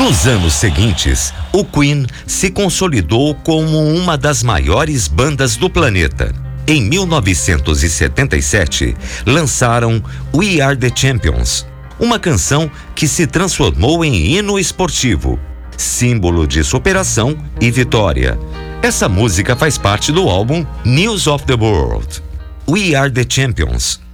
Nos anos seguintes, o Queen se consolidou como uma das maiores bandas do planeta. Em 1977, lançaram We Are the Champions, uma canção que se transformou em hino esportivo, símbolo de superação e vitória. Essa música faz parte do álbum News of the World. We Are the Champions.